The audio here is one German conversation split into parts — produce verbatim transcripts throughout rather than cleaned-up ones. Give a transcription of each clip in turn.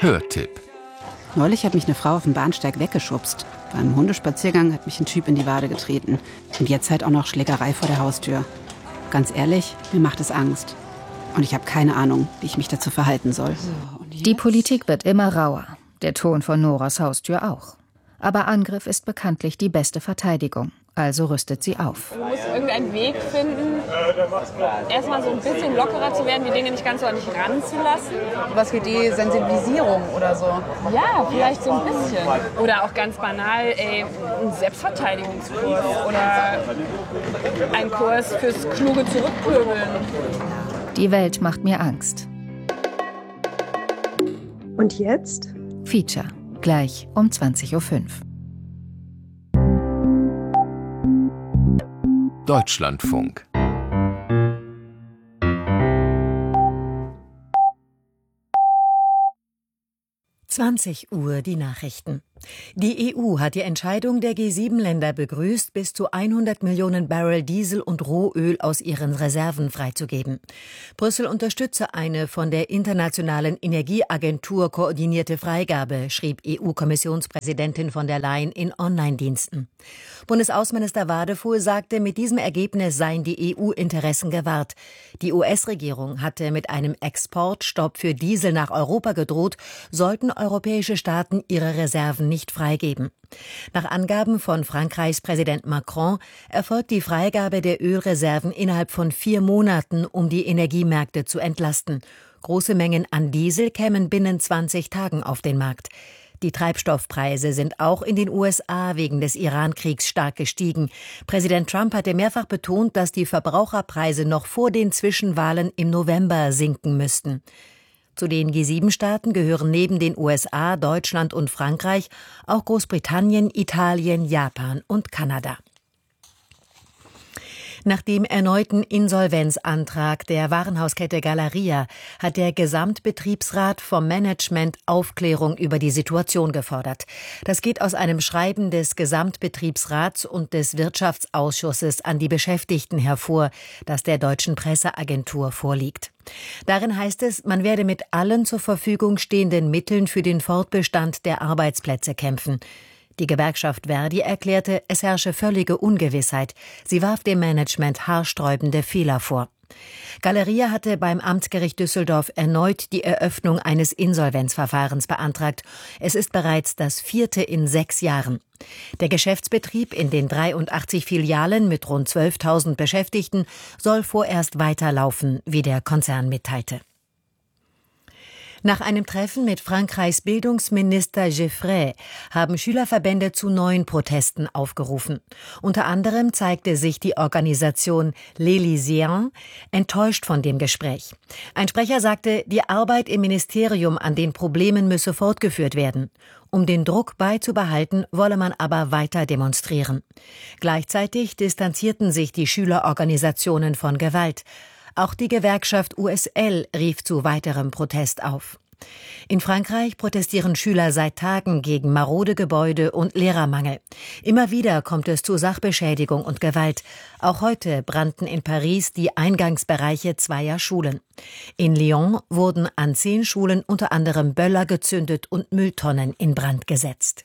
Hörtipp. Neulich hat mich eine Frau auf dem Bahnsteig weggeschubst. Beim Hundespaziergang hat mich ein Typ in die Wade getreten. Und jetzt halt auch noch Schlägerei vor der Haustür. Ganz ehrlich, mir macht es Angst. Und ich habe keine Ahnung, wie ich mich dazu verhalten soll. So, die Politik wird immer rauer. Der Ton von Noras Haustür auch. Aber Angriff ist bekanntlich die beste Verteidigung. Also rüstet sie auf. Man muss irgendeinen Weg finden, erstmal so ein bisschen lockerer zu werden, die Dinge nicht ganz so an dich ranzulassen. Was für die Sensibilisierung oder so? Ja, vielleicht so ein bisschen. Oder auch ganz banal, ey, ein Selbstverteidigungskurs oder ein Kurs fürs kluge Zurückpöbeln. Die Welt macht mir Angst. Und jetzt? Feature. Gleich um zwanzig Uhr fünf. Deutschlandfunk. zwanzig Uhr die Nachrichten. Die E U hat die Entscheidung der G sieben Länder begrüßt, bis zu hundert Millionen Barrel Diesel und Rohöl aus ihren Reserven freizugeben. Brüssel unterstütze eine von der Internationalen Energieagentur koordinierte Freigabe, schrieb E U-Kommissionspräsidentin von der Leyen in Online-Diensten. Bundesaußenminister Wadefuhl sagte, mit diesem Ergebnis seien die E U-Interessen gewahrt. Die U S-Regierung hatte mit einem Exportstopp für Diesel nach Europa gedroht, sollten europäische Staaten ihre Reserven nicht freigeben. Nach Angaben von Frankreichs Präsident Macron erfolgt die Freigabe der Ölreserven innerhalb von vier Monaten, um die Energiemärkte zu entlasten. Große Mengen an Diesel kämen binnen zwanzig Tagen auf den Markt. Die Treibstoffpreise sind auch in den U S A wegen des Iran-Kriegs stark gestiegen. Präsident Trump hatte mehrfach betont, dass die Verbraucherpreise noch vor den Zwischenwahlen im November sinken müssten. Zu den G sieben Staaten gehören neben den U S A, Deutschland und Frankreich auch Großbritannien, Italien, Japan und Kanada. Nach dem erneuten Insolvenzantrag der Warenhauskette Galeria hat der Gesamtbetriebsrat vom Management Aufklärung über die Situation gefordert. Das geht aus einem Schreiben des Gesamtbetriebsrats und des Wirtschaftsausschusses an die Beschäftigten hervor, das der deutschen Presseagentur vorliegt. Darin heißt es, man werde mit allen zur Verfügung stehenden Mitteln für den Fortbestand der Arbeitsplätze kämpfen. Die Gewerkschaft Verdi erklärte, es herrsche völlige Ungewissheit. Sie warf dem Management haarsträubende Fehler vor. Galeria hatte beim Amtsgericht Düsseldorf erneut die Eröffnung eines Insolvenzverfahrens beantragt. Es ist bereits das vierte in sechs Jahren. Der Geschäftsbetrieb in den dreiundachtzig Filialen mit rund zwölftausend Beschäftigten soll vorerst weiterlaufen, wie der Konzern mitteilte. Nach einem Treffen mit Frankreichs Bildungsminister Geffray haben Schülerverbände zu neuen Protesten aufgerufen. Unter anderem zeigte sich die Organisation Les Lycéens enttäuscht von dem Gespräch. Ein Sprecher sagte, die Arbeit im Ministerium an den Problemen müsse fortgeführt werden. Um den Druck beizubehalten, wolle man aber weiter demonstrieren. Gleichzeitig distanzierten sich die Schülerorganisationen von Gewalt. Auch die Gewerkschaft U S L rief zu weiterem Protest auf. In Frankreich protestieren Schüler seit Tagen gegen marode Gebäude und Lehrermangel. Immer wieder kommt es zu Sachbeschädigung und Gewalt. Auch heute brannten in Paris die Eingangsbereiche zweier Schulen. In Lyon wurden an zehn Schulen unter anderem Böller gezündet und Mülltonnen in Brand gesetzt.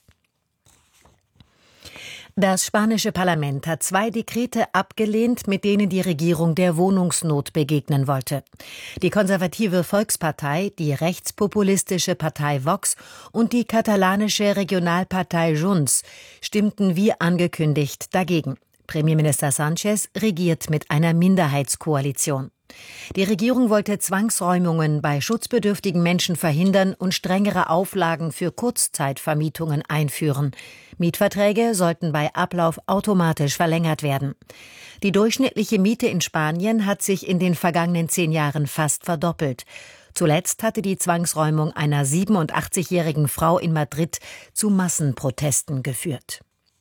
Das spanische Parlament hat zwei Dekrete abgelehnt, mit denen die Regierung der Wohnungsnot begegnen wollte. Die konservative Volkspartei, die rechtspopulistische Partei Vox und die katalanische Regionalpartei Junts stimmten wie angekündigt dagegen. Premierminister Sánchez regiert mit einer Minderheitskoalition. Die Regierung wollte Zwangsräumungen bei schutzbedürftigen Menschen verhindern und strengere Auflagen für Kurzzeitvermietungen einführen. Mietverträge sollten bei Ablauf automatisch verlängert werden. Die durchschnittliche Miete in Spanien hat sich in den vergangenen zehn Jahren fast verdoppelt. Zuletzt hatte die Zwangsräumung einer siebenundachtzigjährigen Frau in Madrid zu Massenprotesten geführt.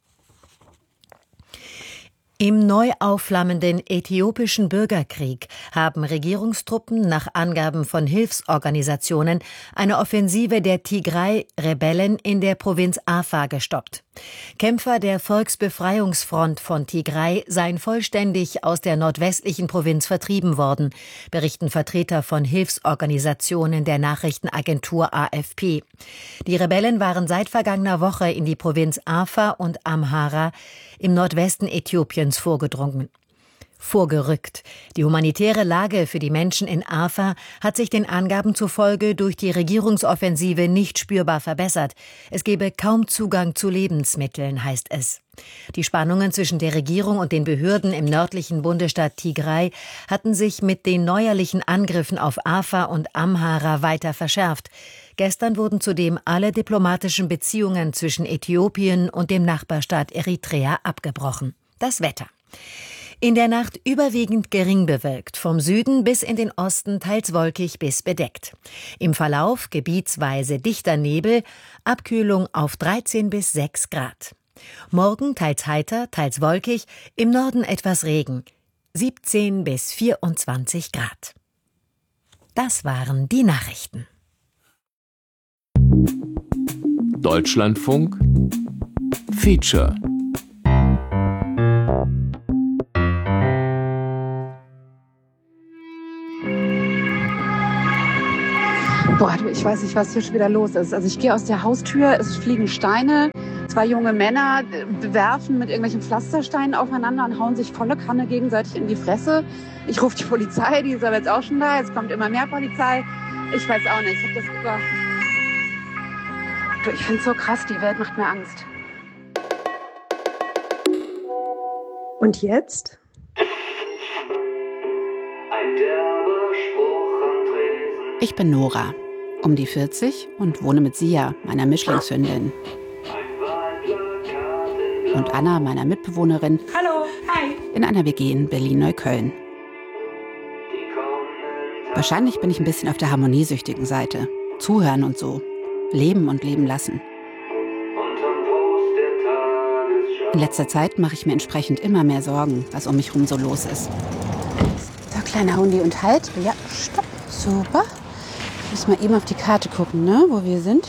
Im neu aufflammenden äthiopischen Bürgerkrieg haben Regierungstruppen nach Angaben von Hilfsorganisationen eine Offensive der Tigray-Rebellen in der Provinz Afar gestoppt. Kämpfer der Volksbefreiungsfront von Tigray seien vollständig aus der nordwestlichen Provinz vertrieben worden, berichten Vertreter von Hilfsorganisationen der Nachrichtenagentur A F P. Die Rebellen waren seit vergangener Woche in die Provinz Afar und Amhara im Nordwesten Äthiopiens vorgedrungen. Vorgerückt. Die humanitäre Lage für die Menschen in Afar hat sich den Angaben zufolge durch die Regierungsoffensive nicht spürbar verbessert. Es gebe kaum Zugang zu Lebensmitteln, heißt es. Die Spannungen zwischen der Regierung und den Behörden im nördlichen Bundesstaat Tigray hatten sich mit den neuerlichen Angriffen auf Afar und Amhara weiter verschärft. Gestern wurden zudem alle diplomatischen Beziehungen zwischen Äthiopien und dem Nachbarstaat Eritrea abgebrochen. Das Wetter. In der Nacht überwiegend gering bewölkt, vom Süden bis in den Osten teils wolkig bis bedeckt. Im Verlauf gebietsweise dichter Nebel, Abkühlung auf dreizehn bis sechs Grad. Morgen teils heiter, teils wolkig, im Norden etwas Regen, siebzehn bis vierundzwanzig Grad. Das waren die Nachrichten. Deutschlandfunk Feature. Boah, du, ich weiß nicht, was hier schon wieder los ist. Also ich gehe aus der Haustür, es fliegen Steine. Zwei junge Männer werfen mit irgendwelchen Pflastersteinen aufeinander und hauen sich volle Kanne gegenseitig in die Fresse. Ich rufe die Polizei, die ist aber jetzt auch schon da. Jetzt kommt immer mehr Polizei. Ich weiß auch nicht. Ich hab das über... Du, ich find's so krass, die Welt macht mir Angst. Und jetzt? Ich bin Nora, um die vierzig und wohne mit Sia, meiner Mischlingshündin. Und Anna, meiner Mitbewohnerin. Hallo, hi. In einer W G in Berlin-Neukölln. Wahrscheinlich bin ich ein bisschen auf der harmoniesüchtigen Seite. Zuhören und so. Leben und leben lassen. In letzter Zeit mache ich mir entsprechend immer mehr Sorgen, was um mich herum so los ist. So, kleiner Hundi und halt. Ja, stopp. Super. Ich muss mal eben auf die Karte gucken, ne, wo wir sind.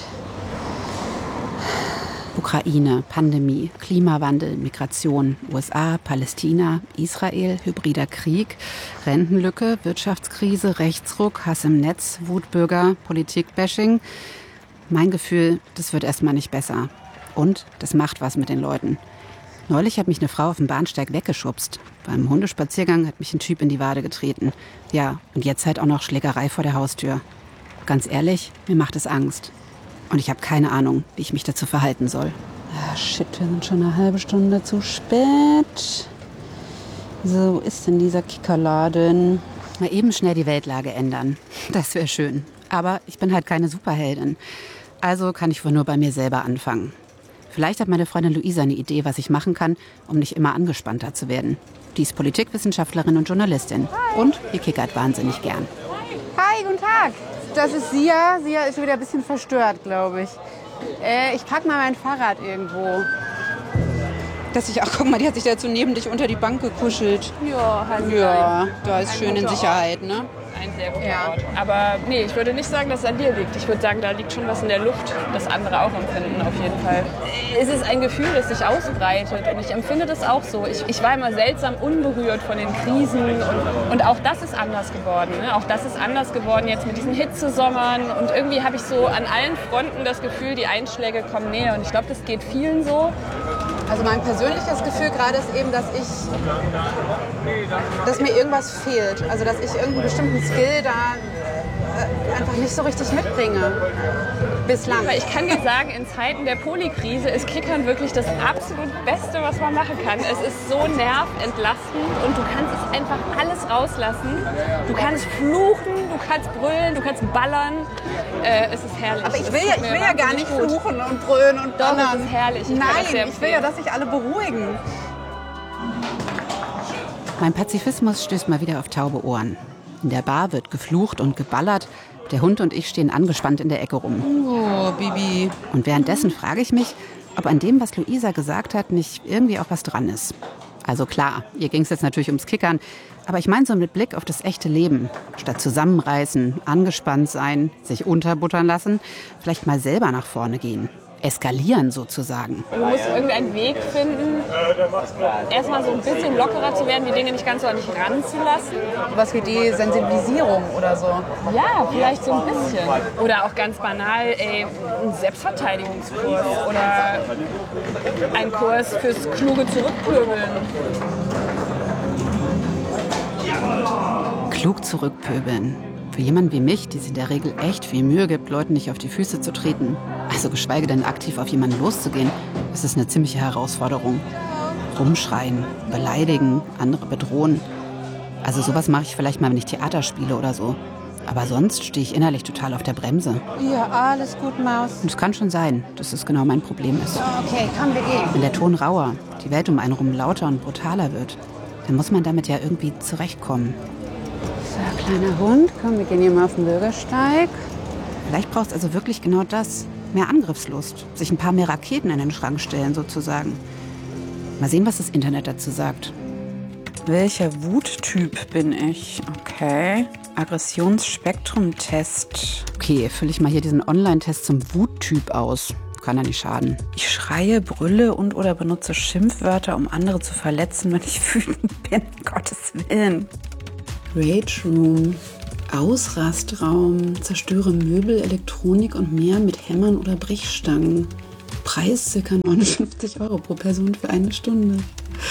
Ukraine, Pandemie, Klimawandel, Migration, U S A, Palästina, Israel, hybrider Krieg, Rentenlücke, Wirtschaftskrise, Rechtsruck, Hass im Netz, Wutbürger, Politikbashing. Mein Gefühl, das wird erstmal nicht besser. Und das macht was mit den Leuten. Neulich hat mich eine Frau auf dem Bahnsteig weggeschubst. Beim Hundespaziergang hat mich ein Typ in die Wade getreten. Ja, und jetzt halt auch noch Schlägerei vor der Haustür. Ganz ehrlich, mir macht es Angst. Und ich habe keine Ahnung, wie ich mich dazu verhalten soll. Ah, shit, wir sind schon eine halbe Stunde zu spät. So, wo ist denn dieser Kickerladen? Mal eben schnell die Weltlage ändern. Das wäre schön. Aber ich bin halt keine Superheldin. Also kann ich wohl nur bei mir selber anfangen. Vielleicht hat meine Freundin Luisa eine Idee, was ich machen kann, um nicht immer angespannter zu werden. Die ist Politikwissenschaftlerin und Journalistin. Und die kickert wahnsinnig gern. Hi, guten Tag. Das ist Sia. Sia ist wieder ein bisschen verstört, glaube ich. Äh, ich pack mal mein Fahrrad irgendwo. Dass ich, ach guck mal, die hat sich dazu neben dich unter die Bank gekuschelt. Ja, halt Ja, da ist Ein schön in guter Sicherheit, ne? Ein sehr guter Ja. Ort. Aber nee, ich würde nicht sagen, dass es an dir liegt. Ich würde sagen, da liegt schon was in der Luft, das andere auch empfinden, auf jeden Fall. Es ist ein Gefühl, das sich ausbreitet und ich empfinde das auch so. Ich, ich war immer seltsam unberührt von den Krisen und, und auch das ist anders geworden. Ne? Auch das ist anders geworden jetzt mit diesen Hitzesommern und irgendwie habe ich so an allen Fronten das Gefühl, die Einschläge kommen näher und ich glaube, das geht vielen so. Also mein persönliches Gefühl gerade ist eben, dass ich, dass mir irgendwas fehlt. Also dass ich irgendeinen bestimmten Skill da äh, einfach nicht so richtig mitbringe. Bislang. Aber ich kann dir sagen, in Zeiten der Polykrise ist Kickern wirklich das absolut Beste, was man machen kann. Es ist so nerventlastend und du kannst es einfach alles rauslassen. Du kannst fluchen, du kannst brüllen, du kannst ballern. Äh, es ist herrlich. Aber ich Es will, tut ja, ich mir will ja gar wahnsinnig nicht gut. fluchen und brüllen und Doch, ballern. es ist herrlich. Ich kann das sehr Nein, ich will ja, empfehlen. dass sich alle beruhigen. Mein Pazifismus stößt mal wieder auf taube Ohren. In der Bar wird geflucht und geballert. Der Hund und ich stehen angespannt in der Ecke rum. Oh, Bibi. Und währenddessen frage ich mich, ob an dem, was Luisa gesagt hat, nicht irgendwie auch was dran ist. Also klar, ihr ging es jetzt natürlich ums Kickern, aber ich meine so mit Blick auf das echte Leben. Statt zusammenreißen, angespannt sein, sich unterbuttern lassen, vielleicht mal selber nach vorne gehen. eskalieren sozusagen. Du musst irgendeinen Weg finden, erstmal so ein bisschen lockerer zu werden, die Dinge nicht ganz so an dich ranzulassen. Was wie die Sensibilisierung oder so. Ja, vielleicht so ein bisschen. Oder auch ganz banal, ey, ein Selbstverteidigungskurs oder ein Kurs fürs kluge Zurückpöbeln. Klug zurückpöbeln. Für jemanden wie mich, die sich in der Regel echt viel Mühe gibt, Leuten nicht auf die Füße zu treten, also geschweige denn aktiv auf jemanden loszugehen, ist es eine ziemliche Herausforderung. Rumschreien, beleidigen, andere bedrohen. Also sowas mache ich vielleicht mal, wenn ich Theater spiele oder so. Aber sonst stehe ich innerlich total auf der Bremse. Ja, alles gut, Maus. Und es kann schon sein, dass es genau mein Problem ist. Okay, komm, wir gehen. Wenn der Ton rauer, die Welt um einen rum lauter und brutaler wird, dann muss man damit ja irgendwie zurechtkommen. So, kleiner Hund, komm, wir gehen hier mal auf den Bürgersteig. Vielleicht braucht es also wirklich genau das. Mehr Angriffslust. Sich ein paar mehr Raketen in den Schrank stellen, sozusagen. Mal sehen, was das Internet dazu sagt. Welcher Wuttyp bin ich? Okay. Aggressionsspektrum-Test. Okay, fülle ich mal hier diesen Online-Test zum Wuttyp aus. Kann ja nicht schaden. Ich schreie, brülle und oder benutze Schimpfwörter, um andere zu verletzen, wenn ich wütend bin. Gottes Willen. Rage Room. Ausrastraum. Zerstöre Möbel, Elektronik und mehr mit Hämmern oder Brechstangen. Preis ca. neunundfünfzig Euro pro Person für eine Stunde.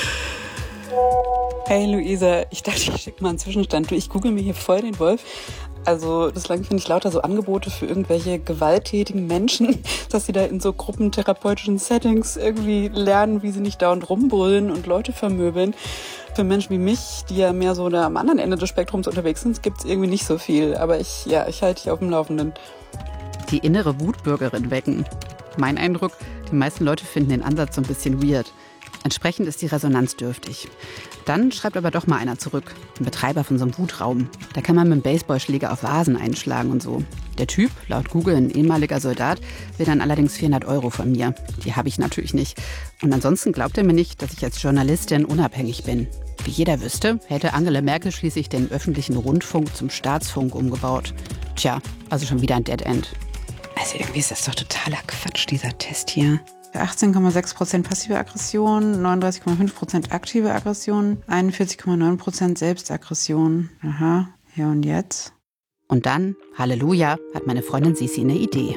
Hey Luisa, ich dachte, ich schicke mal einen Zwischenstand. Du, ich google mir hier voll den Wolf. Also bislang finde ich lauter so Angebote für irgendwelche gewalttätigen Menschen, dass sie da in so gruppentherapeutischen Settings irgendwie lernen, wie sie nicht dauernd rumbrüllen und Leute vermöbeln. Für Menschen wie mich, die ja mehr so da am anderen Ende des Spektrums unterwegs sind, gibt es irgendwie nicht so viel. Aber ich, ja, ich halte dich auf dem Laufenden. Die innere Wutbürgerin wecken. Mein Eindruck, die meisten Leute finden den Ansatz so ein bisschen weird. Entsprechend ist die Resonanz dürftig. Dann schreibt aber doch mal einer zurück, ein Betreiber von so einem Wutraum. Da kann man mit dem Baseballschläger auf Vasen einschlagen und so. Der Typ, laut Google ein ehemaliger Soldat, will dann allerdings vierhundert Euro von mir. Die habe ich natürlich nicht. Und ansonsten glaubt er mir nicht, dass ich als Journalistin unabhängig bin. Wie jeder wüsste, hätte Angela Merkel schließlich den öffentlichen Rundfunk zum Staatsfunk umgebaut. Tja, also schon wieder ein Dead End. Also irgendwie ist das doch totaler Quatsch, dieser Test hier. achtzehn Komma sechs Prozent passive Aggression, neununddreißig Komma fünf Prozent aktive Aggression, einundvierzig Komma neun Prozent Selbstaggression. Aha, ja und jetzt? Und dann, Halleluja, hat meine Freundin Sisi eine Idee.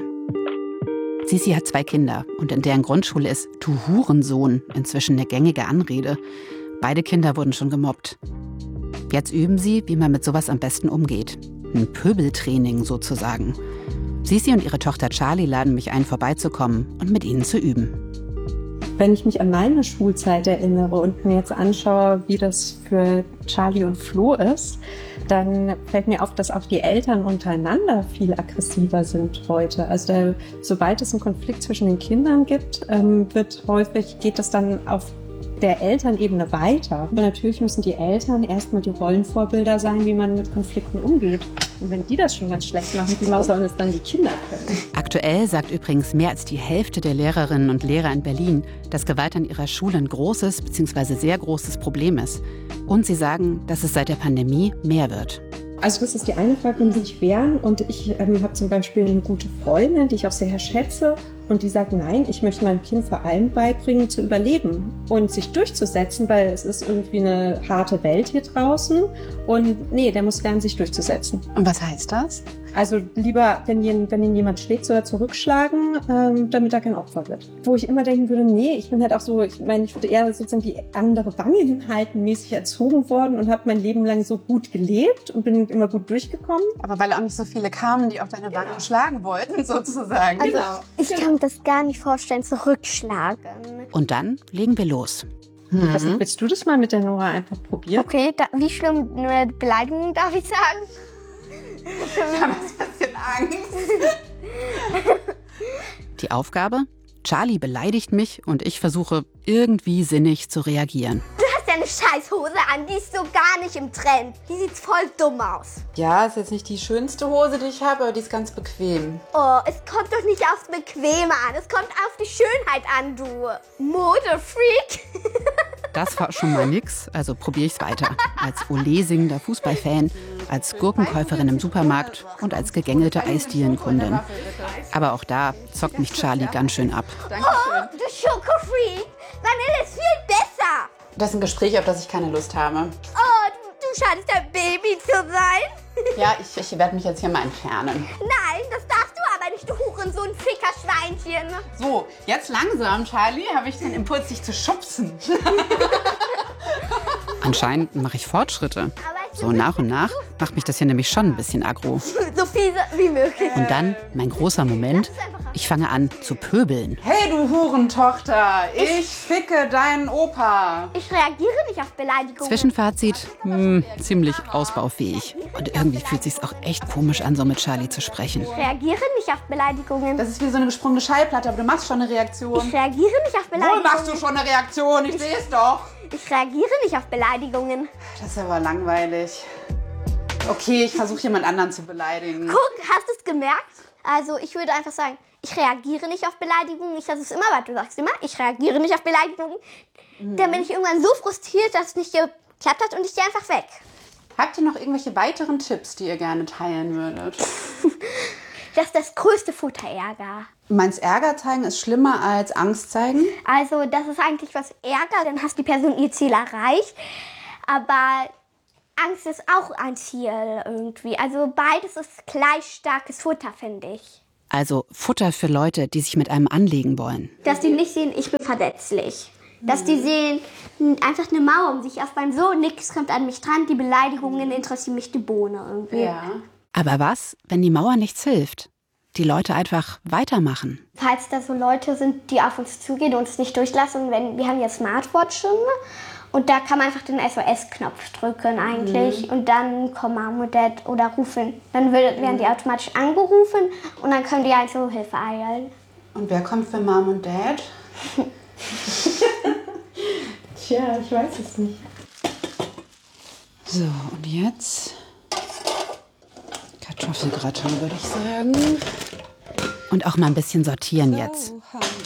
Sisi hat zwei Kinder und in deren Grundschule ist "Du Hurensohn" inzwischen eine gängige Anrede. Beide Kinder wurden schon gemobbt. Jetzt üben sie, wie man mit sowas am besten umgeht. Ein Pöbeltraining sozusagen. Sisi und ihre Tochter Charlie laden mich ein, vorbeizukommen und mit ihnen zu üben. Wenn ich mich an meine Schulzeit erinnere und mir jetzt anschaue, wie das für Charlie und Flo ist, dann fällt mir auf, dass auch die Eltern untereinander viel aggressiver sind heute. Also da, sobald es einen Konflikt zwischen den Kindern gibt, ähm, wird häufig, geht das dann auf der Elternebene weiter. Aber natürlich müssen die Eltern erstmal die Rollenvorbilder sein, wie man mit Konflikten umgeht. Und wenn die das schon ganz schlecht machen, wie sollen es dann die Kinder können? Aktuell sagt übrigens mehr als die Hälfte der Lehrerinnen und Lehrer in Berlin, dass Gewalt an ihrer Schule ein großes bzw. sehr großes Problem ist. Und sie sagen, dass es seit der Pandemie mehr wird. Also das ist die eine Frage, wenn sie sich wehren. Und ich ähm, habe zum Beispiel eine gute Freundin, die ich auch sehr schätze. Und die sagt, nein, ich möchte meinem Kind vor allem beibringen, zu überleben und sich durchzusetzen, weil es ist irgendwie eine harte Welt hier draußen. Und nee, der muss lernen, sich durchzusetzen. Und was heißt das? Also lieber, wenn ihn, wenn ihn jemand schlägt, soll er zurückschlagen, ähm, damit er kein Opfer wird. Wo ich immer denken würde, nee, ich bin halt auch so, ich meine, ich würde eher sozusagen die andere Wange hinhalten, mäßig erzogen worden und habe mein Leben lang so gut gelebt und bin immer gut durchgekommen. Aber weil auch nicht so viele kamen, die auf deine Wange schlagen wollten, sozusagen. Also, ich kann mir das gar nicht vorstellen, zurückschlagen. Und dann legen wir los. Mhm. Was, willst du das mal mit der Nora einfach probieren? Okay, da, wie schlimm eine Beleidigung darf ich sagen? Ich habe ein bisschen Angst. Die Aufgabe? Charlie beleidigt mich und ich versuche irgendwie sinnig zu reagieren. Du hast ja eine Scheißhose an, die ist so gar nicht im Trend. Die sieht voll dumm aus. Ja, ist jetzt nicht die schönste Hose, die ich habe, aber die ist ganz bequem. Oh, es kommt doch nicht aufs Bequeme an, es kommt auf die Schönheit an, du Modefreak. Das war schon mal nix, also probiere ich's weiter. Als Olé-singender Fußballfan, als Gurkenkäuferin im Supermarkt und als gegängelte Eisdielenkundin. Aber auch da zockt mich Charlie ganz schön ab. Oh, du Schokofreak. Vanille ist viel besser. Das ist ein Gespräch, auf das ich keine Lust habe. Oh, du, du scheinst ein Baby zu sein. Ja, ich, ich werde mich jetzt hier mal entfernen. Nein, das darfst du aber nicht, du Hurensohn, Fickerschweinchen. So, jetzt langsam, Charlie, habe ich den Impuls, dich zu schubsen. Anscheinend mache ich Fortschritte. So nach und nach macht mich das hier nämlich schon ein bisschen aggro. So fiese wie möglich. Und dann, mein großer Moment, ich fange an zu pöbeln. Hey, du Hurentochter, ich ficke deinen Opa. Ich reagiere nicht auf Beleidigungen. Zwischenfazit, hm, ziemlich ausbaufähig. Und irgendwie fühlt sich's auch echt komisch an, so mit Charlie zu sprechen. Ich reagiere nicht auf Beleidigungen. Das ist wie so eine gesprungene Schallplatte, aber du machst schon eine Reaktion. Ich reagiere nicht auf Beleidigungen. Wohl machst du schon eine Reaktion, ich sehe es doch. Ich reagiere nicht auf Beleidigungen. Das ist aber langweilig. Okay, ich versuche jemand anderen zu beleidigen. Guck, hast du es gemerkt? Also ich würde einfach sagen, ich reagiere nicht auf Beleidigungen. Ich versuche es immer, weil du sagst immer, ich reagiere nicht auf Beleidigungen. Mhm. Dann bin ich irgendwann so frustriert, dass es nicht geklappt hat und ich gehe einfach weg. Habt ihr noch irgendwelche weiteren Tipps, die ihr gerne teilen würdet? Das ist das größte Futter, Ärger. Du meinst, Ärger zeigen ist schlimmer als Angst zeigen? Also das ist eigentlich was Ärger, dann hast die Person ihr Ziel erreicht. Aber Angst ist auch ein Ziel irgendwie. Also beides ist gleich starkes Futter, finde ich. Also Futter für Leute, die sich mit einem anlegen wollen. Dass die nicht sehen, ich bin verletzlich. Dass die sehen, einfach eine Mauer um sich aufbauen. So, nichts kommt an mich dran, die Beleidigungen interessieren mich die Bohne irgendwie. Ja. Aber was, wenn die Mauer nichts hilft? Die Leute einfach weitermachen. Falls da so Leute sind, die auf uns zugehen und uns nicht durchlassen, wenn wir haben ja Smartwatches und da kann man einfach den S O S-Knopf drücken eigentlich mhm. und dann kommen Mom und Dad oder rufen. Dann wird, werden die automatisch angerufen und dann können die halt so Hilfe eilen. Und wer kommt für Mom und Dad? Tja, ich weiß es nicht. So, und jetzt Kartoffelgratin, würde ich sagen. Und auch mal ein bisschen sortieren jetzt.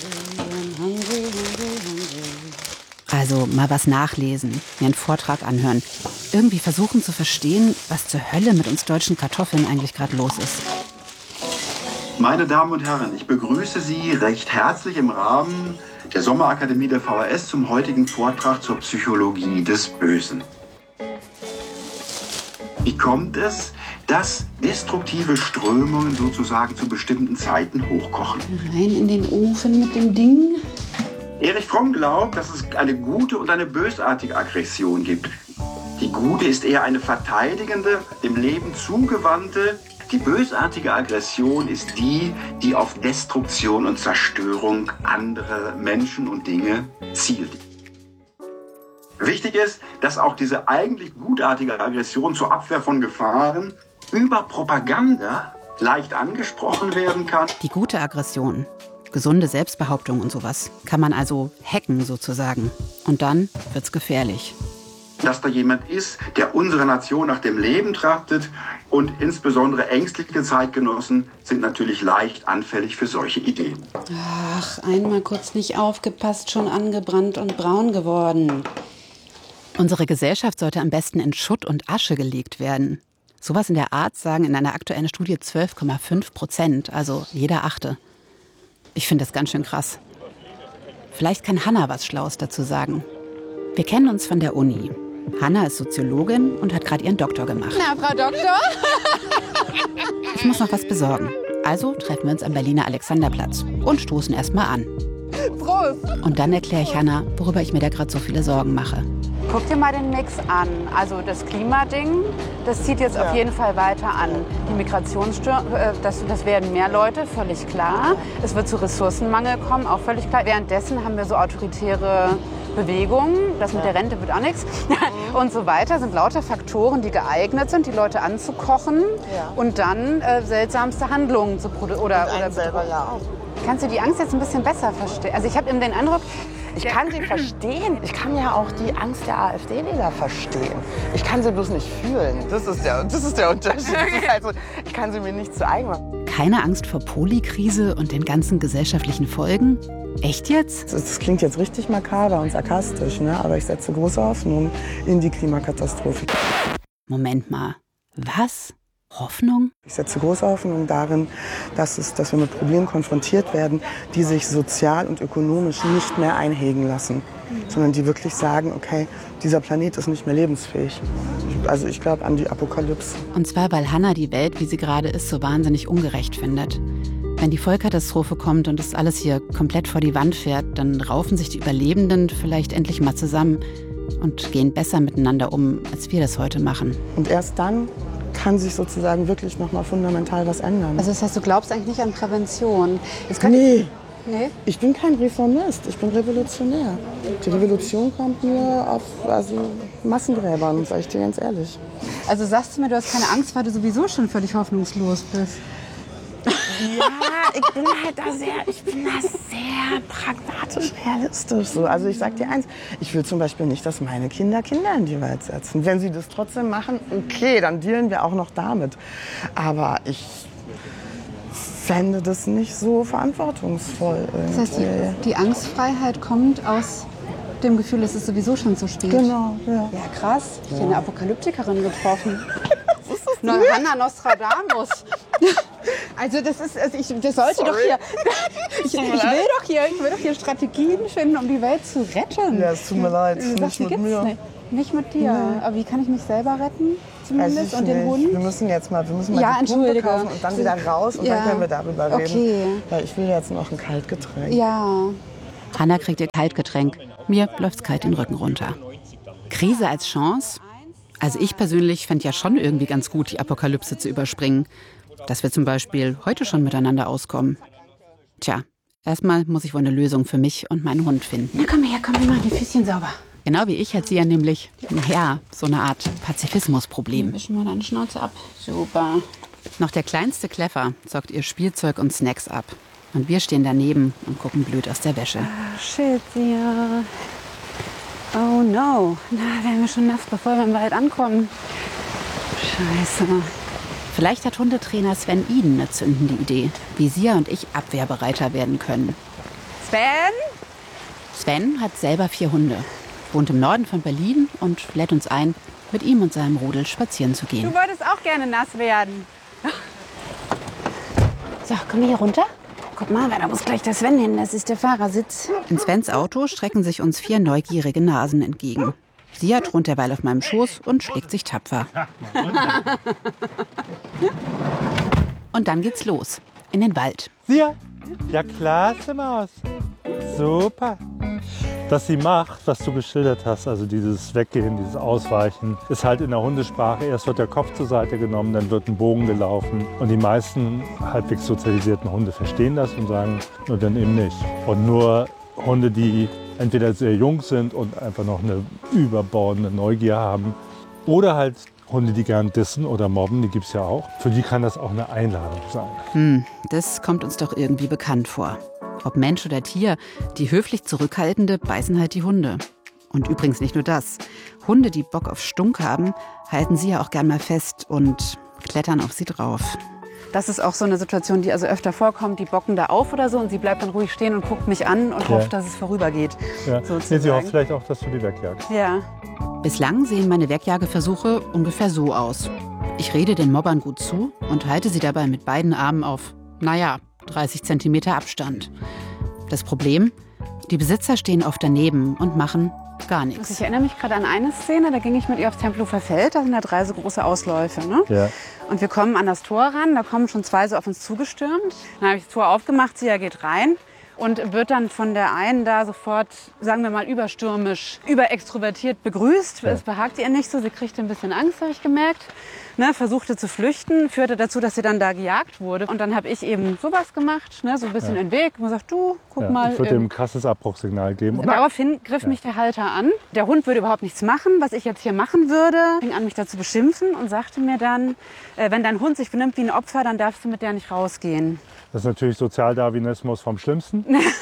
Also mal was nachlesen, mir einen Vortrag anhören. Irgendwie versuchen zu verstehen, was zur Hölle mit uns deutschen Kartoffeln eigentlich gerade los ist. Meine Damen und Herren, ich begrüße Sie recht herzlich im Rahmen der Sommerakademie der V H S zum heutigen Vortrag zur Psychologie des Bösen. Wie kommt es, dass destruktive Strömungen sozusagen zu bestimmten Zeiten hochkochen? Rein in den Ofen mit dem Ding. Erich Fromm glaubt, dass es eine gute und eine bösartige Aggression gibt. Die gute ist eher eine verteidigende, dem Leben zugewandte. Die bösartige Aggression ist die, die auf Destruktion und Zerstörung anderer Menschen und Dinge zielt. Wichtig ist, dass auch diese eigentlich gutartige Aggression zur Abwehr von Gefahren über Propaganda leicht angesprochen werden kann. Die gute Aggression, gesunde Selbstbehauptung und sowas, kann man also hacken sozusagen. Und dann wird's gefährlich. Dass da jemand ist, der unsere Nation nach dem Leben trachtet und insbesondere ängstliche Zeitgenossen sind natürlich leicht anfällig für solche Ideen. Ach, einmal kurz nicht aufgepasst, schon angebrannt und braun geworden. Unsere Gesellschaft sollte am besten in Schutt und Asche gelegt werden. Sowas in der Art sagen in einer aktuellen Studie zwölf Komma fünf Prozent, also jeder Achte. Ich finde das ganz schön krass. Vielleicht kann Hanna was Schlaues dazu sagen. Wir kennen uns von der Uni. Hanna ist Soziologin und hat gerade ihren Doktor gemacht. Na, Frau Doktor? Ich muss noch was besorgen. Also treffen wir uns am Berliner Alexanderplatz und stoßen erst mal an. Prost! Und dann erkläre ich Hanna, worüber ich mir da gerade so viele Sorgen mache. Guck dir mal den Mix an. Also das Klimading, das zieht jetzt ja auf jeden Fall weiter an. Die Migrationsstörung, das, das werden mehr Leute, völlig klar. Es wird zu Ressourcenmangel kommen, auch völlig klar. Währenddessen haben wir so autoritäre Bewegungen. Das mit der Rente wird auch nichts. Und so weiter sind lauter Faktoren, die geeignet sind, die Leute anzukochen ja. und dann äh, seltsamste Handlungen zu produzieren. Oder, oder selber ja auch. Kannst du die Angst jetzt ein bisschen besser verstehen? Also ich habe eben den Eindruck, ich kann sie verstehen. Ich kann ja auch die Angst der AfD-Wähler verstehen. Ich kann sie bloß nicht fühlen. Das ist der, das ist der Unterschied. Das ist also, ich kann sie mir nicht zu eigen machen. Keine Angst vor Polikrise und den ganzen gesellschaftlichen Folgen? Echt jetzt? Das, das klingt jetzt richtig makaber und sarkastisch, ne? Aber ich setze große Hoffnung in die Klimakatastrophe. Moment mal. Was? Hoffnung? Ich setze große Hoffnung darin, dass, es, dass wir mit Problemen konfrontiert werden, die sich sozial und ökonomisch nicht mehr einhegen lassen, sondern die wirklich sagen, okay, dieser Planet ist nicht mehr lebensfähig. Also ich glaube an die Apokalypse. Und zwar, weil Hannah die Welt, wie sie gerade ist, so wahnsinnig ungerecht findet. Wenn die Vollkatastrophe kommt und das alles hier komplett vor die Wand fährt, dann raufen sich die Überlebenden vielleicht endlich mal zusammen und gehen besser miteinander um, als wir das heute machen. Und erst dann kann sich sozusagen wirklich noch mal fundamental was ändern. Also das heißt, du glaubst eigentlich nicht an Prävention? Nee. Nee? Ich bin kein Reformist, ich bin Revolutionär. Die Revolution kommt mir auf also Massengräbern, sage ich dir ganz ehrlich. Also sagst du mir, du hast keine Angst, weil du sowieso schon völlig hoffnungslos bist? Ja, ich bin halt da sehr, ich bin da sehr pragmatisch, realistisch. So. Also ich sag dir eins, ich will zum Beispiel nicht, dass meine Kinder Kinder in die Welt setzen. Wenn sie das trotzdem machen, okay, dann dealen wir auch noch damit. Aber ich fände das nicht so verantwortungsvoll. Irgendwie. Das heißt, die, die Angstfreiheit kommt aus dem Gefühl, es ist sowieso schon zu spät. Genau, ja. Ja, krass. Ich habe Ja. eine Apokalyptikerin getroffen. No, Hannah Nostradamus. Also das ist, also ich, das sollte Sorry. doch hier, ich, ich will doch hier, ich will doch hier Strategien finden, um die Welt zu retten. Ja, es tut mir leid, Du nicht sagst, die mit gibt's mir. Nicht. Nicht mit dir. Nee. Aber wie kann ich mich selber retten? Weiß Zumindest ich und den nicht. Hund? Wir müssen jetzt mal, wir müssen mal Ja, die Pumpe entschuldige. kaufen und dann wieder raus und Ja. dann können wir darüber reden. Okay. Weil ich will jetzt noch ein Kaltgetränk. Ja. Hannah kriegt ihr Kaltgetränk. Mir läuft's kalt den Rücken runter. Krise als Chance? Also ich persönlich fände ja schon irgendwie ganz gut, die Apokalypse zu überspringen. Dass wir zum Beispiel heute schon miteinander auskommen. Tja, erstmal muss ich wohl eine Lösung für mich und meinen Hund finden. Na komm her, komm, wir machen die Füßchen sauber. Genau wie ich hat sie ja nämlich, naja, so eine Art Pazifismusproblem. Wischen wir deine Schnauze ab. Super. Noch der kleinste Kleffer zockt ihr Spielzeug und Snacks ab. Und wir stehen daneben und gucken blöd aus der Wäsche. Shit, ja. Oh no. Na, werden wir schon nass, bevor wir im Wald ankommen. Scheiße. Vielleicht hat Hundetrainer Sven Iden eine zündende Idee, wie Sia und ich abwehrbereiter werden können. Sven? Sven hat selber vier Hunde, wohnt im Norden von Berlin und lädt uns ein, mit ihm und seinem Rudel spazieren zu gehen. Du wolltest auch gerne nass werden. So, komm hier runter. Guck mal, da muss gleich der Sven hin. Das ist der Fahrersitz. In Svens Auto strecken sich uns vier neugierige Nasen entgegen. Sia thront derweil auf meinem Schoß und schlägt sich tapfer. Und dann geht's los. In den Wald. Sia? Ja, klasse Maus. Super. Was sie macht, was du geschildert hast, also dieses Weggehen, dieses Ausweichen, ist halt in der Hundesprache. Erst wird der Kopf zur Seite genommen, dann wird ein Bogen gelaufen. Und die meisten halbwegs sozialisierten Hunde verstehen das und sagen, nur dann eben nicht. Und nur Hunde, die entweder sehr jung sind und einfach noch eine überbordende Neugier haben, oder halt Hunde, die gern dissen oder mobben, die gibt es ja auch. Für die kann das auch eine Einladung sein. Hm, das kommt uns doch irgendwie bekannt vor. Ob Mensch oder Tier, die höflich Zurückhaltende beißen halt die Hunde. Und übrigens nicht nur das. Hunde, die Bock auf Stunk haben, halten sie ja auch gern mal fest und klettern auf sie drauf. Das ist auch so eine Situation, die also öfter vorkommt. Die bocken da auf oder so und sie bleibt dann ruhig stehen und guckt mich an und Ja. hofft, dass es vorübergeht. Ja. Nee, Sozusagen. sie hofft vielleicht auch, dass du die wegjagst. Ja. Bislang sehen meine Wegjageversuche ungefähr so aus. Ich rede den Mobbern gut zu und halte sie dabei mit beiden Armen auf, naja, dreißig Zentimeter Abstand. Das Problem? Die Besitzer stehen oft daneben und machen gar Also nichts. ich erinnere mich gerade an eine Szene, da ging ich mit ihr aufs Tempelhofer Feld, da sind da drei so große Ausläufe. Ne? Ja. Und wir kommen an das Tor ran, da kommen schon zwei so auf uns zugestürmt. Dann habe ich das Tor aufgemacht, sie geht rein und wird dann von der einen da sofort, sagen wir mal, überstürmisch, überextrovertiert begrüßt. Es behagt ihr nicht so, sie kriegte ein bisschen Angst, habe ich gemerkt. Ne, versuchte zu flüchten, führte dazu, dass sie dann da gejagt wurde. Und dann habe ich eben sowas gemacht, ne, so ein bisschen Ja. in den Weg und gesagt, du, guck Ja, mal. ich würde ähm, ihm ein krasses Abbruchsignal geben. Daraufhin griff Ja. mich der Halter an. Der Hund würde überhaupt nichts machen, was ich jetzt hier machen würde. Fing an, mich da zu beschimpfen und sagte mir dann, äh, wenn dein Hund sich benimmt wie ein Opfer, dann darfst du mit der nicht rausgehen. Das ist natürlich Sozialdarwinismus vom Schlimmsten.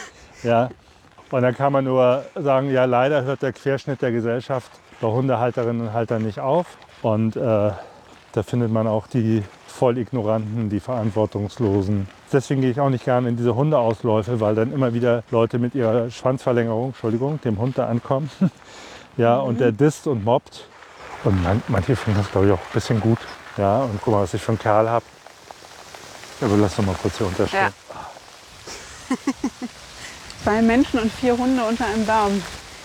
Ja. Und dann kann man nur sagen, ja, leider hört der Querschnitt der Gesellschaft bei Hundehalterinnen und Haltern nicht auf. Und äh, da findet man auch die Vollignoranten, die Verantwortungslosen. Deswegen gehe ich auch nicht gerne in diese Hundeausläufe, weil dann immer wieder Leute mit ihrer Schwanzverlängerung, Entschuldigung, dem Hund da ankommen. Ja, und der disst und mobbt. Und man, manche finden das, glaube ich, auch ein bisschen gut. Ja, und guck mal, was ich für einen Kerl habe. Aber lass doch mal kurz hier unterstellen. Ja. Zwei Menschen und vier Hunde unter einem Baum.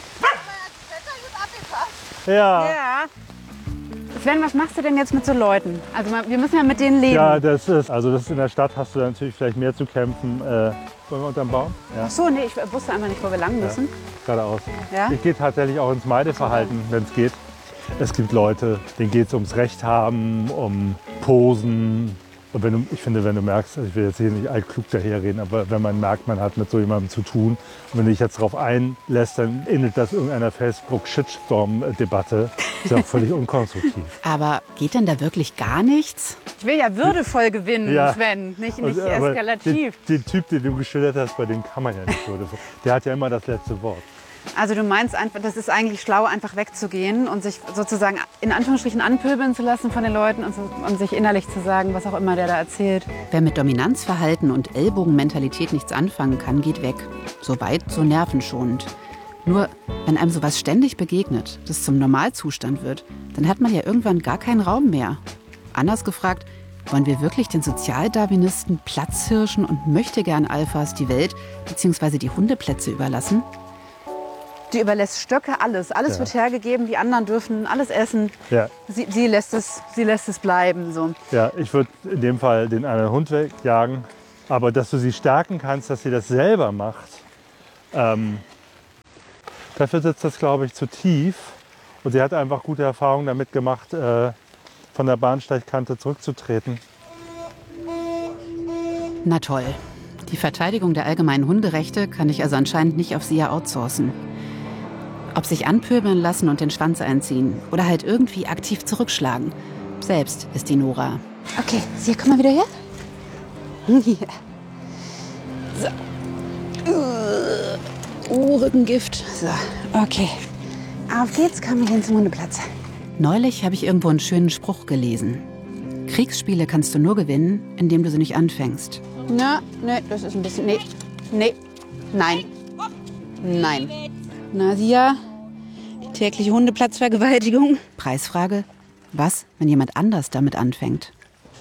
Ja. Ja. Sven, was machst du denn jetzt mit so Leuten? Also wir müssen ja mit denen leben. Ja, das ist, also das ist in der Stadt hast du natürlich vielleicht mehr zu kämpfen. Äh, wollen wir unterm Baum? Ja. Ach so, nee, ich wusste einfach nicht, wo wir lang müssen. Ja, geradeaus. Ja? Ich gehe tatsächlich auch ins Meideverhalten, wenn es geht. Es gibt Leute, denen geht es ums Recht haben, um Posen. Und wenn du, ich finde, wenn du merkst, ich will jetzt hier nicht altklug daherreden, aber wenn man merkt, man hat mit so jemandem zu tun und wenn du dich jetzt darauf einlässt, dann endet das irgendeiner Facebook-Shitstorm-Debatte. Ist ja völlig unkonstruktiv. Aber geht denn da wirklich gar nichts? Ich will ja würdevoll gewinnen, Ja. Sven, nicht, Und, nicht eskalativ. Den, den Typ, den du geschildert hast, bei dem kann man ja nicht würdevoll. Der hat ja immer das letzte Wort. Also du meinst einfach, das ist eigentlich schlau, einfach wegzugehen und sich sozusagen in Anführungsstrichen anpöbeln zu lassen von den Leuten und, so, und sich innerlich zu sagen, was auch immer der da erzählt. Wer mit Dominanzverhalten und Ellbogenmentalität nichts anfangen kann, geht weg. So weit, so nervenschonend. Nur, wenn einem sowas ständig begegnet, das zum Normalzustand wird, dann hat man ja irgendwann gar keinen Raum mehr. Anders gefragt, wollen wir wirklich den Sozialdarwinisten, Platzhirschen und Möchtegern-Alphas die Welt bzw. die Hundeplätze überlassen? Die überlässt Stöcke alles. Alles Ja. wird hergegeben, die anderen dürfen alles essen. Ja. Sie, sie, lässt, es, sie lässt es bleiben. So. Ja, ich würde in dem Fall den anderen Hund wegjagen. Aber dass du sie stärken kannst, dass sie das selber macht, ähm, dafür sitzt das, glaube ich, zu tief. Und sie hat einfach gute Erfahrungen damit gemacht, äh, von der Bahnsteigkante zurückzutreten. Na toll. Die Verteidigung der allgemeinen Hunderechte kann ich also anscheinend nicht auf sie ja outsourcen. Ob sich anpöbeln lassen und den Schwanz einziehen oder halt irgendwie aktiv zurückschlagen. Selbst ist die Nora. Okay, Sie, komm mal wieder her. Hier. So. Oh, Rückengift. So, okay. Auf geht's, kommen wir hin zum Hundeplatz. Neulich habe ich irgendwo einen schönen Spruch gelesen. Kriegsspiele kannst du nur gewinnen, indem du sie nicht anfängst. Na, ne, das ist ein bisschen... Nee, nee, nein, nein. Nasia, die tägliche Hundeplatzvergewaltigung. Preisfrage, was, wenn jemand anders damit anfängt?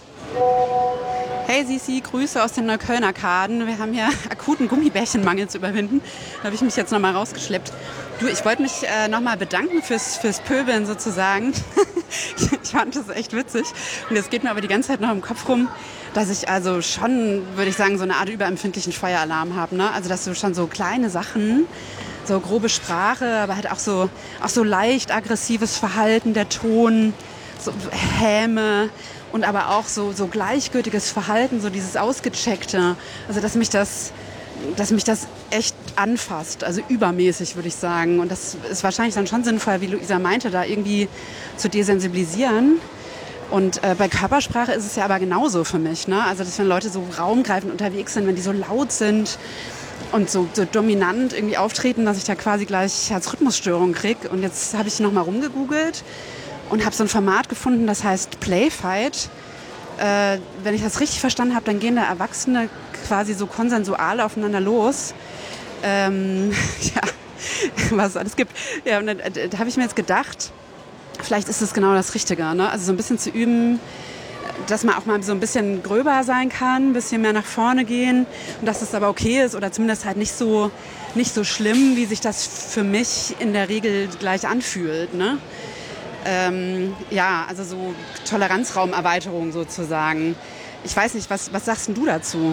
Hey Sisi, Grüße aus den Neuköllner Kaden. Wir haben hier akuten Gummibärchenmangel zu überwinden. Da habe ich mich jetzt noch mal rausgeschleppt. Du, ich wollte mich äh, noch mal bedanken fürs, fürs Pöbeln sozusagen. Ich fand das echt witzig. Und jetzt geht mir aber die ganze Zeit noch im Kopf rum, dass ich also schon, würde ich sagen, so eine Art überempfindlichen Feueralarm habe. Ne? Also dass du schon so kleine Sachen, so grobe Sprache, aber halt auch so, auch so leicht aggressives Verhalten, der Ton, so Häme und aber auch so, so gleichgültiges Verhalten, so dieses Ausgecheckte. Also dass mich das, dass mich das echt anfasst, also übermäßig würde ich sagen. Und das ist wahrscheinlich dann schon sinnvoll, wie Luisa meinte, da irgendwie zu desensibilisieren. Und äh, bei Körpersprache ist es ja aber genauso für mich. Ne? Also dass wenn Leute so raumgreifend unterwegs sind, wenn die so laut sind und so, so dominant irgendwie auftreten, dass ich da quasi gleich Herzrhythmusstörungen kriege. Und jetzt habe ich noch mal rumgegoogelt und habe so ein Format gefunden, das heißt Playfight. Äh, wenn ich das richtig verstanden habe, dann gehen da Erwachsene quasi so konsensual aufeinander los. Ähm, ja, was es alles gibt. Ja, und da, da habe ich mir jetzt gedacht, vielleicht ist es genau das Richtige. Ne? Also so ein bisschen zu üben, dass man auch mal so ein bisschen gröber sein kann, ein bisschen mehr nach vorne gehen und dass es aber okay ist oder zumindest halt nicht so, nicht so schlimm, wie sich das für mich in der Regel gleich anfühlt. Ne? Ähm, ja, also so Toleranzraumerweiterung sozusagen. Ich weiß nicht, was, was sagst denn du dazu?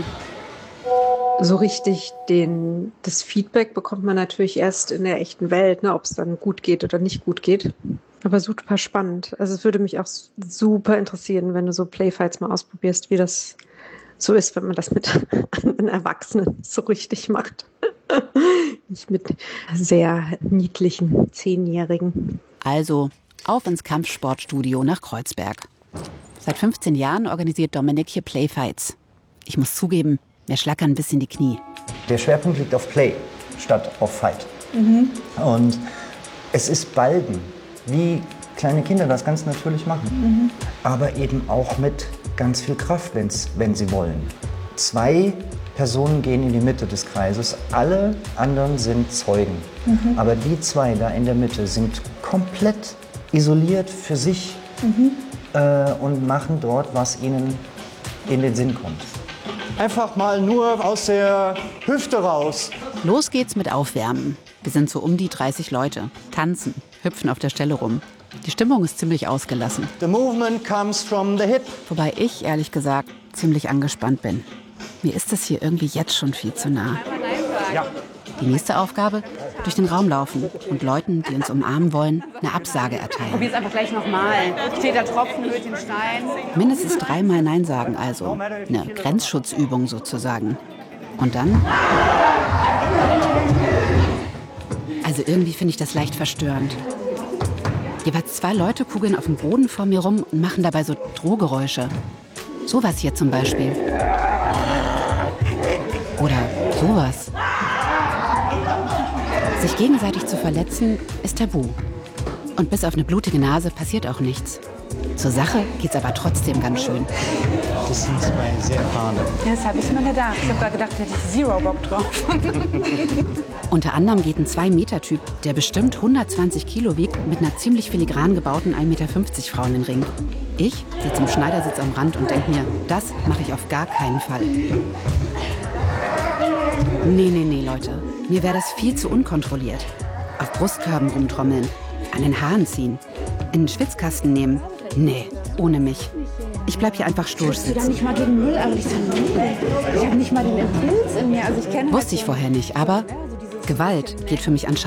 So richtig den, das Feedback bekommt man natürlich erst in der echten Welt, ne, ob es dann gut geht oder nicht gut geht. Aber super spannend. Also es würde mich auch super interessieren, wenn du so Playfights mal ausprobierst, wie das so ist, wenn man das mit anderen Erwachsenen so richtig macht. Nicht mit sehr niedlichen Zehnjährigen. Also auf ins Kampfsportstudio nach Kreuzberg. Seit fünfzehn Jahren organisiert Dominik hier Playfights. Ich muss zugeben, mir schlackern ein bisschen die Knie. Der Schwerpunkt liegt auf Play statt auf Fight. Mhm. Und es ist Balgen, wie kleine Kinder das ganz natürlich machen. Mhm. Aber eben auch mit ganz viel Kraft, wenn's, wenn sie wollen. Zwei Personen gehen in die Mitte des Kreises, alle anderen sind Zeugen. Mhm. Aber die zwei da in der Mitte sind komplett isoliert für sich. Mhm. äh, und machen dort, was ihnen in den Sinn kommt. Einfach mal nur aus der Hüfte raus. Los geht's mit Aufwärmen. Wir sind so um die dreißig Leute, tanzen, hüpfen auf der Stelle rum. Die Stimmung ist ziemlich ausgelassen. The movement comes from the hip. Wobei ich, ehrlich gesagt, ziemlich angespannt bin. Mir ist das hier irgendwie jetzt schon viel zu nah. Ja. Die nächste Aufgabe? Durch den Raum laufen und Leuten, die uns umarmen wollen, eine Absage erteilen. Probier's einfach gleich nochmal. Steht da Tropfen, hört den Stein. Mindestens dreimal Nein sagen also. Eine Grenzschutzübung sozusagen. Und dann? Also irgendwie finde ich das leicht verstörend. Jeweils zwei Leute kugeln auf dem Boden vor mir rum und machen dabei so Drohgeräusche. Sowas hier zum Beispiel. Oder sowas. Sich gegenseitig zu verletzen, ist tabu. Und bis auf eine blutige Nase passiert auch nichts. Zur Sache geht's aber trotzdem ganz schön. Das sind zwei sehr erfahrene. Ja, das habe ich mir gedacht. Ich habe gerade gedacht, hätte ich zero Bock drauf. Unter anderem geht ein zwei Meter Typ, der bestimmt hundertzwanzig Kilo wiegt, mit einer ziemlich filigran gebauten ein Meter fünfzig Frau in den Ring. Ich sitze im Schneidersitz am Rand und denke mir, das mache ich auf gar keinen Fall. Nee, nee, nee, Leute. Mir wäre das viel zu unkontrolliert. Auf Brustkörben rumtrommeln, an den Haaren ziehen, in den Schwitzkasten nehmen. Nee, ohne mich. Ich bleib hier einfach stur sitzen. Ich nicht mal gegen Müll, aber ich, ich habe nicht mal den Impuls in mir. Also ich kenne Wusste ich vorher nicht, aber Gewalt geht für mich anscheinend